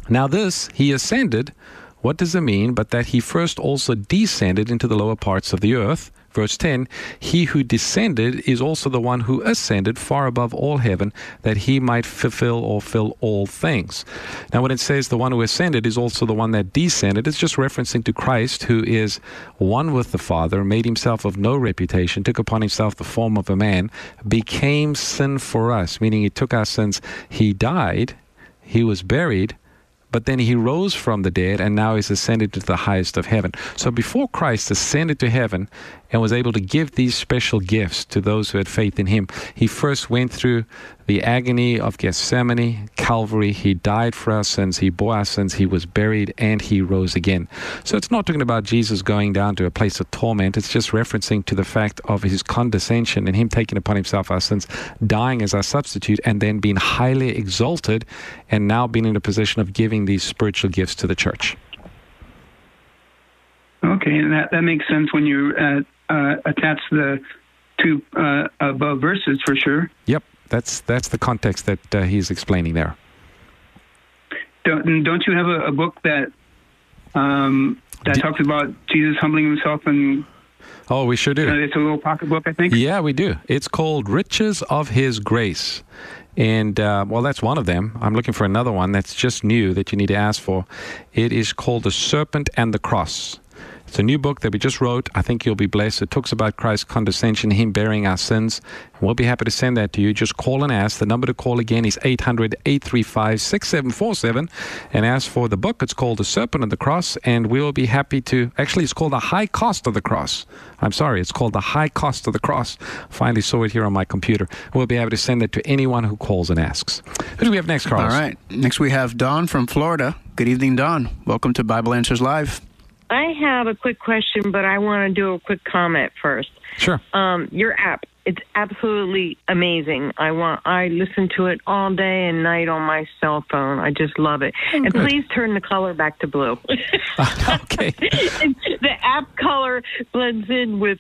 Now this, he ascended, what does it mean? But that he first also descended into the lower parts of the earth. Verse 10, he who descended is also the one who ascended far above all heaven, that he might fulfill or fill all things. Now, when it says the one who ascended is also the one that descended, it's just referencing to Christ, who is one with the Father, made himself of no reputation, took upon himself the form of a man, became sin for us, meaning he took our sins. He died, he was buried, but then he rose from the dead, and now he's ascended to the highest of heaven. So before Christ ascended to heaven and was able to give these special gifts to those who had faith in him, he first went through the agony of Gethsemane, Calvary. He died for our sins, he bore our sins, he was buried, and he rose again. So it's not talking about Jesus going down to a place of torment. It's just referencing to the fact of his condescension and him taking upon himself our sins, dying as our substitute, and then being highly exalted, and now being in a position of giving these spiritual gifts to the church. Okay, and that makes sense when you attach the two above verses, for sure. Yep, that's the context that he's explaining there. Don't you have a book that talks about Jesus humbling himself? And oh, we sure do. It's a little pocket book, I think. Yeah, we do. It's called Riches of His Grace. And, well, that's one of them. I'm looking for another one that's just new that you need to ask for. It is called The Serpent and the Cross. It's a new book that we just wrote. I think you'll be blessed. It talks about Christ's condescension, him bearing our sins. And we'll be happy to send that to you. Just call and ask. The number to call again is 800-835-6747 and ask for the book. It's called The Serpent and the Cross, and we will be happy to... Actually, it's called The High Cost of the Cross. I'm sorry, it's called The High Cost of the Cross. Finally saw it here on my computer. We'll be able to send it to anyone who calls and asks. Who do we have next, Carlos? All right. Next we have Dawn from Florida. Good evening, Dawn. Welcome to Bible Answers Live. I have a quick question, but I want to do a quick comment first. Sure. Your app, it's absolutely amazing. I listen to it all day and night on my cell phone. I just love it. And good. Please turn the color back to blue. Okay. The app color blends in with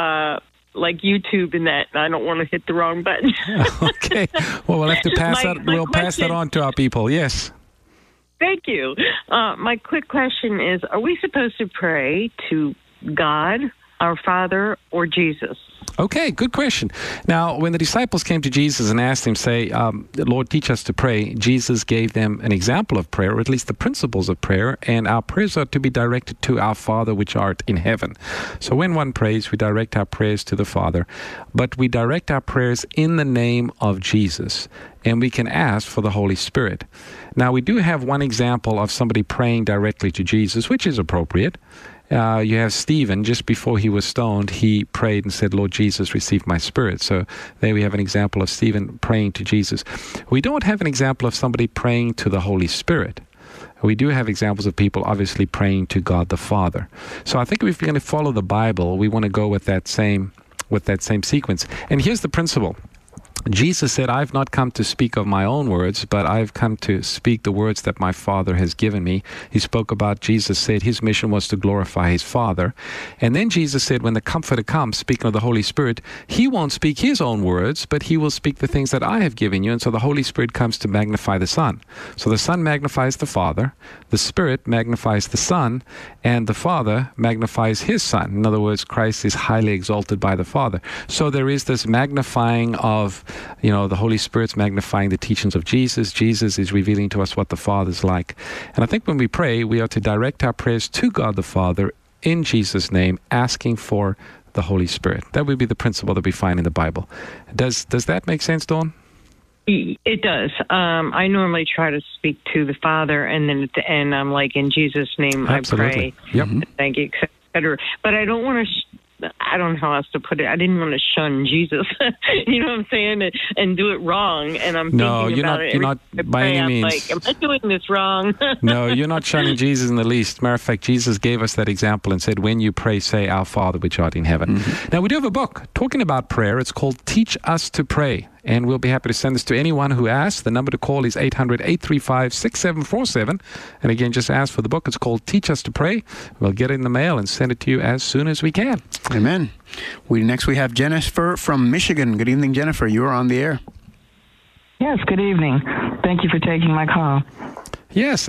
like YouTube and that, and I don't want to hit the wrong button. Okay. Well, we'll have to pass pass that on to our people. Yes. Thank you. My quick question is, are we supposed to pray to God, our Father, or Jesus? Okay, good question. Now, when the disciples came to Jesus and asked him, say, Lord, teach us to pray, Jesus gave them an example of prayer, or at least the principles of prayer, and our prayers are to be directed to our Father which art in heaven. So when one prays, we direct our prayers to the Father, but we direct our prayers in the name of Jesus, and we can ask for the Holy Spirit. Now, we do have one example of somebody praying directly to Jesus, which is appropriate. You have Stephen, just before he was stoned, he prayed and said, Lord Jesus, receive my spirit. So there we have an example of Stephen praying to Jesus. We don't have an example of somebody praying to the Holy Spirit. We do have examples of people obviously praying to God the Father. So I think if we're going to follow the Bible, we want to go with that same sequence. And here's the principle. Jesus said, I've not come to speak of my own words, but I've come to speak the words that my Father has given me. He spoke about, Jesus said his mission was to glorify his Father. And then Jesus said, when the Comforter comes, speaking of the Holy Spirit, he won't speak his own words, but he will speak the things that I have given you. And so the Holy Spirit comes to magnify the Son. So the Son magnifies the Father, the Spirit magnifies the Son, and the Father magnifies his Son. In other words, Christ is highly exalted by the Father. So there is this magnifying of, the Holy Spirit's magnifying the teachings of Jesus. Jesus is revealing to us what the Father's like. And I think when we pray, we are to direct our prayers to God the Father in Jesus' name, asking for the Holy Spirit. That would be the principle that we find in the Bible. Does that make sense, Dawn? It does. I normally try to speak to the Father, and then at the end, I'm like, in Jesus' name, Absolutely. I pray. Yep. Thank you, etc. But I don't want to... I don't know how else to put it. I didn't want to shun Jesus, you know what I'm saying, and do it wrong. And I'm thinking about it. You're not by any means. Like, am I doing this wrong? No, you're not shunning Jesus in the least. Matter of fact, Jesus gave us that example and said, when you pray, say, Our Father which art in heaven. Mm-hmm. Now, we do have a book talking about prayer. It's called Teach Us to Pray. And we'll be happy to send this to anyone who asks. The number to call is 800-835-6747. And again, just ask for the book. It's called Teach Us to Pray. We'll get it in the mail and send it to you as soon as we can. Amen. Next we have Jennifer from Michigan. Good evening, Jennifer. You are on the air. Yes, good evening. Thank you for taking my call. Yes.